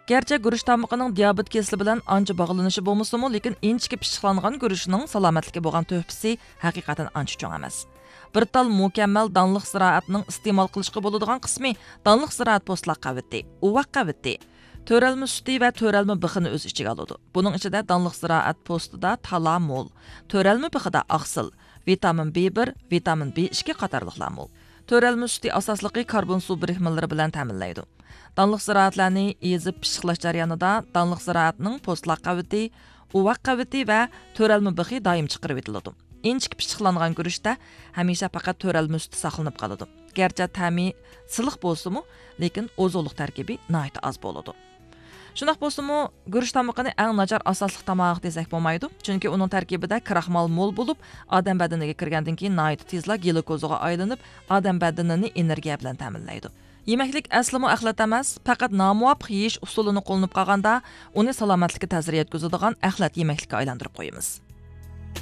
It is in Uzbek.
Gerçi guruch tamıqının diabet kesili bilan ancha bog'lanishi bo'lmasa-mu, lekin inchki pishiqlangan guruchning salomatligi bo'lgan töhfisi haqiqatan ancha cho'ng emas. Bir tal mukammal donliq ziroatning iste'mol qilishga bo'ladigan qismi donliq ziroat postloq qavati, uvoq qavati, to'ralma suti va to'ralma bixini o'z ichiga oladi. Buning ichida donliq ziroat postida tala mol, to'ralma bixida oqsil, vitamin B1, vitamin B2 qatorliqlar mol. To'ralma suti asosligi karbon suv birikmalari bilan ta'minlaydi. Donliq ziroatlarni ezib pishiqlash jarayonida donliq ziroatning postloq qavati, uvoq qavati va to'ralma bixi doim chiqarib etiladi. Inchki pishiqlangan guruchda hamisha faqat to'ralma suti saqlanib qoladi. Garchi ta'mi siliq bo'lsa-mu, lekin ozuqlik tarkibi nihoyat oz bo'ladi. Shunaq bo'lsa-mu, guruch tamoqini eng nachar asosliq tamoq desak bo'lmaydi, chunki uning tarkibida kraxmal mo'l bo'lib, odam badaniga kirgandan keyin nihoyat tezla glukozaga aylanib, odam badanini energiya bilan ta'minlaydi. Yemeklik aslimo axlat emas, faqat nomuvofiq yeyish usulini qo'llanib qolganda, uni salomatlikka ta'sir yetkazadigan axlat yemeklikka aylantirib qo'yamiz.